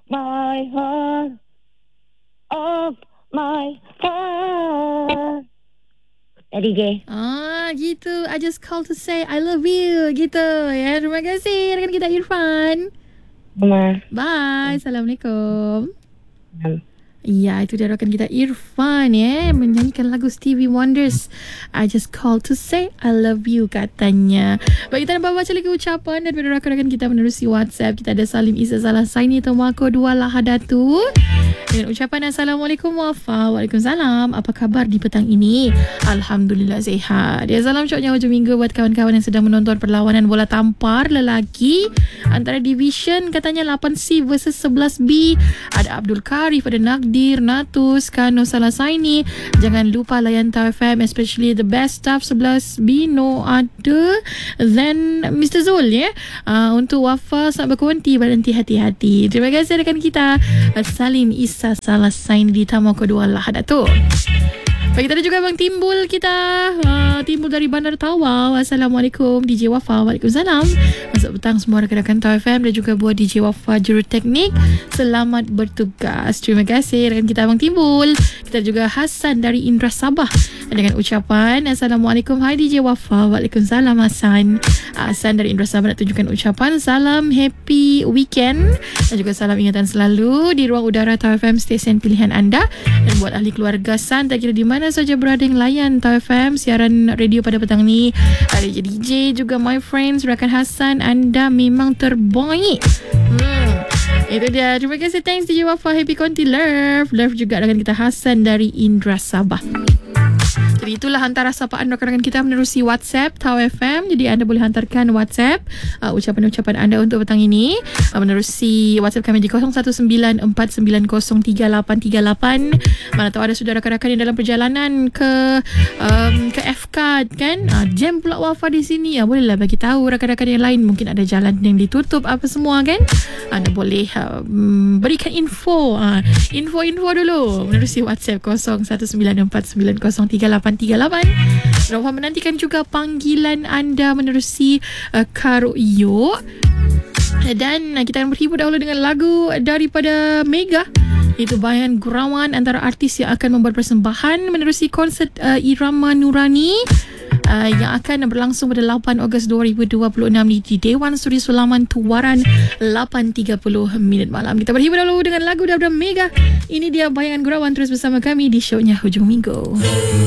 my heart, of my heart. Tadi je. Gitu. I just call to say I love you. Gitu ya. Terima kasih rekan kita Irfan. Mama. Bye. Assalamualaikum. Ya, itu dia rakan kita Irfan menyanyikan lagu Stevie Wonders. I just call to say I love you katanya. Baik, kita nak baca lagi ucapan daripada rakan-rakan kita menerusi WhatsApp. Kita ada Salim Isa Salah Saini Tomako Dua Lahadatu dengan ucapan Assalamualaikum Wafa. Waalaikumsalam. Apa khabar di petang ini? Alhamdulillah sihat. Ya, salam syoknya hujung minggu buat kawan-kawan yang sedang menonton perlawanan bola tampar lelaki antara Division katanya 8C versus 11B. Ada Abdul Karif, ada Nagdir, Natus, Kano Salasaini. Jangan lupa layan Tau FM, especially the best staff 11B. No ada. Then Mr. Zul untuk Wafa selamat berkonti, berhenti hati-hati. Terima kasih rekan kita Salim Isa Salasaini di Tamu Kedua Lahadatul. Baik, kita ada juga Abang Timbul kita Timbul dari Bandar Tawau. Assalamualaikum DJ Wafa. Waalaikumsalam. Masuk petang semua rakan-rakan Tau FM dan juga buat DJ Wafa Juruteknik. Selamat bertugas. Terima kasih rekan kita Abang Timbul. Kita juga Hasan dari Indra Sabah dengan ucapan Assalamualaikum. Hai DJ Wafa. Waalaikumsalam Hasan. Hasan dari Indra Sabah nak tunjukkan ucapan salam happy weekend dan juga salam ingatan selalu di ruang udara Tau FM, stesen pilihan anda. Dan buat ahli keluarga San, tak kira di mana saja berada yang layan Tau FM siaran radio pada petang ni, ada DJ juga my friends rakan Hasan, anda memang terbaik. Itu dia. Terima kasih. Thanks DJ Wafa. Happy Conti. Love juga rakan kita Hasan dari Indra Sabah. Jadi itulah antara sapaan rakan-rakan kita menerusi WhatsApp Tau FM. Jadi anda boleh hantarkan WhatsApp ucapan-ucapan anda untuk petang ini menerusi WhatsApp kami di 0194903838. Mana tahu ada sudah rakan-rakan yang dalam perjalanan ke FK kan, jam pula Wafa di sini, bolehlah bagi tahu rakan-rakan yang lain, mungkin ada jalan yang ditutup apa semua kan. Anda boleh berikan info dulu menerusi WhatsApp 0194903838. Wafa menantikan juga panggilan anda menerusi Karaoke. Dan kita akan berhibur dahulu dengan lagu daripada Mega. Itu Bayan Gurawan, antara artis yang akan membuat persembahan menerusi konsert Irama Nurani yang akan berlangsung pada 8 Ogos 2026 di Dewan Suri Sulaman Tuwaran 8.30 malam. Kita berhibur dahulu dengan lagu daripada Mega. Ini dia Bayan Gurawan. Terus bersama kami di shownya Hujung Minggu.